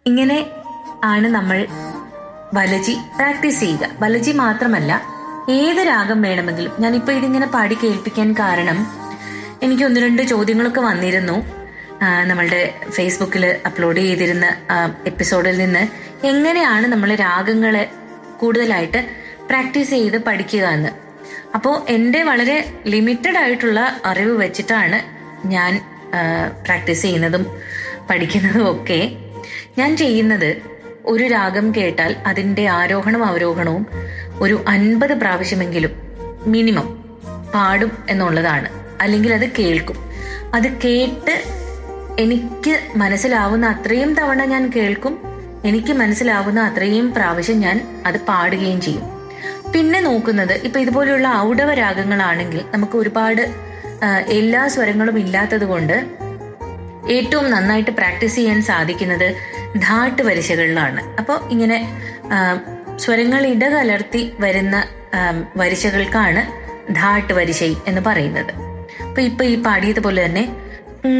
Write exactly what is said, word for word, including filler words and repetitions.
ഇങ്ങനെ ആണ് നമ്മൾ വലജി പ്രാക്ടീസ് ചെയ്യുക. വലജി മാത്രമല്ല, ഏത് രാഗം വേണമെങ്കിലും. ഞാനിപ്പോ ഇതിങ്ങനെ പാടി കേൾപ്പിക്കാൻ കാരണം എനിക്ക് ഒന്ന് രണ്ട് ചോദ്യങ്ങളൊക്കെ വന്നിരുന്നു. നമ്മളുടെ ഫേസ്ബുക്കിൽ അപ്ലോഡ് ചെയ്തിരുന്ന എപ്പിസോഡിൽ നിന്ന് എങ്ങനെയാണ് നമ്മൾ രാഗങ്ങളെ കൂടുതലായിട്ട് പ്രാക്ടീസ് ചെയ്ത് പഠിക്കുക എന്ന്. അപ്പോൾ എൻ്റെ വളരെ ലിമിറ്റഡ് ആയിട്ടുള്ള അറിവ് വെച്ചിട്ടാണ് ഞാൻ പ്രാക്ടീസ് ചെയ്യുന്നതും പഠിക്കുന്നതും ഒക്കെ. ഞാൻ ചെയ്യുന്നത്, ഒരു രാഗം കേട്ടാൽ അതിൻ്റെ ആരോഹണം അവരോഹണവും ഒരു അൻപത് പ്രാവശ്യമെങ്കിലും മിനിമം പാടും എന്നുള്ളതാണ്. അല്ലെങ്കിൽ അത് കേൾക്കും. അത് കേട്ട് എനിക്ക് മനസ്സിലാവുന്ന അത്രയും തവണ ഞാൻ കേൾക്കും. എനിക്ക് മനസ്സിലാവുന്ന അത്രയും പ്രാവശ്യം ഞാൻ അത് പാടുകയും ചെയ്യും. പിന്നെ നോക്കുന്നത്, ഇപ്പൊ ഇതുപോലെയുള്ള ഔഡവ രാഗങ്ങളാണെങ്കിൽ നമുക്ക് ഒരുപാട് എല്ലാ സ്വരങ്ങളും ഇല്ലാത്തത് കൊണ്ട് ഏറ്റവും നന്നായിട്ട് പ്രാക്ടീസ് ചെയ്യാൻ സാധിക്കുന്നത് ധാട്ട് വരിശകളിലാണ്. അപ്പോൾ ഇങ്ങനെ സ്വരങ്ങൾ ഇടകലർത്തി വരുന്ന വരിശകൾക്കാണ് ധാട്ട് വരിശൈ എന്ന് പറയുന്നത്. അപ്പൊ ഇപ്പൊ ഈ പാടിയതുപോലെ തന്നെ